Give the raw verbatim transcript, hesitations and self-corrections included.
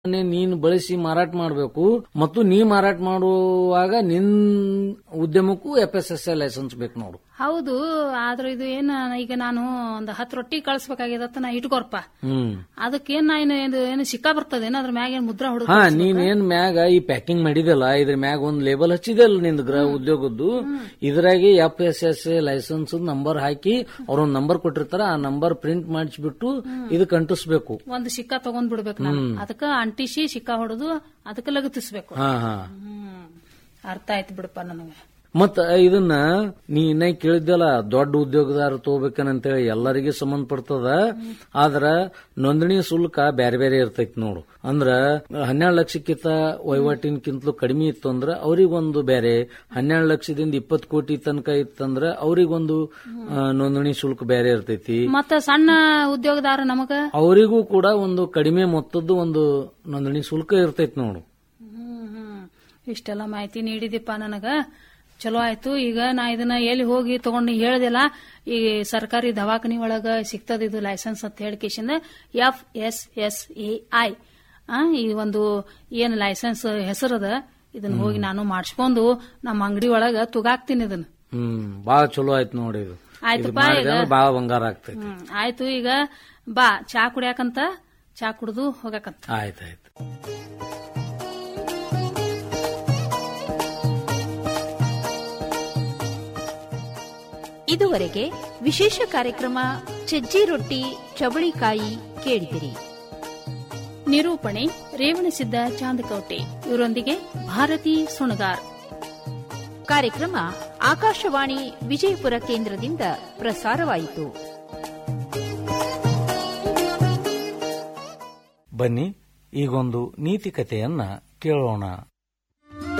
ನೀನು ಬಳಸಿ ಮಾರಾಟ ಮಾಡಬೇಕು ಮತ್ತು ನೀ ಮಾರಾಟ ಮಾಡುವಾಗ ನಿನ್ ಉದ್ಯಮಕ್ಕೂ F S S I licence ಬೇಕು ನೋಡು. ಹೌದು, ಆದ್ರೆ ಇದು ಏನ್ ಈಗ ನಾನು ಒಂದ್ ಹತ್ತು ರೊಟ್ಟಿ ಕಳಿಸ್ಬೇಕಾಗ್ಯದತ್ತ ನಾ ಇಟ್ಕೋರ್ಪ. ಹ್ಮ್ ಅದಕ್ಕೇನ್ ನಾ ಏನು ಸಿಕ್ಕಾ ಬರ್ತದೆ ಅದ್ರ ಮ್ಯಾಗ ಏನ್ ಮುದ್ರಾ ಹೊಡ. ಹಾ, ನೀನ್ ಏನ್ ಮ್ಯಾಗ ಈ ಪ್ಯಾಕಿಂಗ್ ಮಾಡಿದಲ್ಲ, ಇದ್ರ ಮ್ಯಾಗ ಒಂದ್ ಲೇಬಲ್ ಹಚ್ಚಿದಲ್ಲ ನಿಂದ ಗೃಹ ಉದ್ಯೋಗದ್ದು, ಇದ್ರಾಗೆ F S S I licence number hockey ಅವ್ರೊಂದ್ number ಕೊಟ್ಟಿರ್ತಾರ, ಆ ನಂಬರ್ ಪ್ರಿಂಟ್ ಮಾಡಿಸ್ಬಿಟ್ಟು ಇದಕ್ಕೆ ಅಂಟಿಸ್ಬೇಕು. ಒಂದು ಸಿಕ್ಕಾ ತಗೊಂಡ್ ಬಿಡ್ಬೇಕು ನಾನು, ಅದಕ್ಕ ಅಂಟಿಸಿ ಸಿಕ್ಕಾ ಹೊಡೆದು ಅದಕ್ಕೆ ಲಗತ್ತಿಸ್ಬೇಕು. ಹಾ ಹಾ ಹ್ಮ್ ಅರ್ಥ ಆಯ್ತು ಬಿಡಪ್ಪ ನನಗೆ. ಮತ್ತ ಇದನ್ನ ನೀ ಇನ್ನ ಕೇಳಿದ್ದಲ್ಲ, ದೊಡ್ಡ ಉದ್ಯೋಗದಾರ ತಗೋಬೇಕಂತೇಳಿ ಎಲ್ಲರಿಗೂ ಸಂಬಂಧಪಡ್ತದ. ಆದ್ರ ನೋಂದಣಿ ಶುಲ್ಕ ಬ್ಯಾರೆ ಬೇರೆ ಇರ್ತೈತಿ ನೋಡು. ಅಂದ್ರ ಹನ್ನೆರಡು ಲಕ್ಷಕ್ಕಿಂತ ವಹಿವಾಟಿನಕ್ಕಿಂತಲೂ ಕಡಿಮೆ ಇತ್ತು ಅಂದ್ರ ಅವ್ರಿಗೊಂದು ಬೇರೆ, ಹನ್ನೆರಡು ಲಕ್ಷದಿಂದ ಇಪ್ಪತ್ತು ಕೋಟಿ ತನಕ ಇತ್ತಂದ್ರ ಅವ್ರಿಗೊಂದು ನೋಂದಣಿ ಶುಲ್ಕ ಬೇರೆ ಇರ್ತೈತಿ. ಮತ್ತ ಸಣ್ಣ ಉದ್ಯೋಗದಾರ ನಮಗ ಅವರಿಗೂ ಕೂಡ ಒಂದು ಕಡಿಮೆ ಮೊತ್ತದ್ದು ಒಂದು ನೋಂದಣಿ ಶುಲ್ಕ ಇರ್ತೈತಿ ನೋಡು. ಹ್ಮ್ ಹ್ಮ್ ಇಷ್ಟೆಲ್ಲ ಮಾಹಿತಿ ನೀಡಿದಿಪ್ಪ ನನಗ, ಚಲೋ ಆಯ್ತು. ಈಗ ನಾ ಇದನ್ನ ಎಲ್ಲಿ ಹೋಗಿ ತಗೊಂಡು ಹೇಳ್ದಿಲ್ಲ, ಈ ಸರ್ಕಾರಿ ದವಾಖಾನಿ ಒಳಗ ಸಿಗ್ತದ ಇದು ಲೈಸೆನ್ಸ್ ಅಂತ ಹೇಳಿಕೆಶಿಂದ F S S A I ಈ ಒಂದು ಏನ್ ಲೈಸೆನ್ಸ್ ಹೆಸರದ ಇದನ್ನ ಹೋಗಿ ನಾನು ಮಾಡಿಸ್ಕೊಂಡು ನಮ್ಮ ಅಂಗಡಿ ಒಳಗ ತುಗಾಕ್ತೀನಿ ಇದನ್ನ. ಹ್ಮ್ ಬಾಳ ಚಲೋ ಆಯ್ತು ನೋಡಿ. ಇದು ಆಯ್ತಪ್ಪ, ಈಗ ಬಾಳ ಬಂಗಾರ ಆಗ್ತೈತಿ. ಹ್ಮ್ ಆಯ್ತು. ಈಗ ಬಾ ಚಾ ಕುಡಿಯಾಕಂತ, ಚಾ ಕುಡಿದು ಹೋಗಕಂತ. ಆಯ್ತಾಯ್ತು. ಇದುವರೆಗೆ ವಿಶೇಷ ಕಾರ್ಯಕ್ರಮ ಸಜ್ಜಿ ರೊಟ್ಟಿ ಚವಳಿಕಾಯಿ ಕೇಳಿದಿರಿ. ನಿರೂಪಣೆ ರೇವಣಸಿದ್ದ ಚಾಂದಕೋಟೆ, ಇವರೊಂದಿಗೆ ಭಾರತಿ ಸುಣಗಾರ್. ಕಾರ್ಯಕ್ರಮ ಆಕಾಶವಾಣಿ ವಿಜಯಪುರ ಕೇಂದ್ರದಿಂದ ಪ್ರಸಾರವಾಯಿತು. ಬನ್ನಿ ಈಗೊಂದು ನೀತಿ ಕಥೆಯನ್ನ ಕೇಳೋಣ.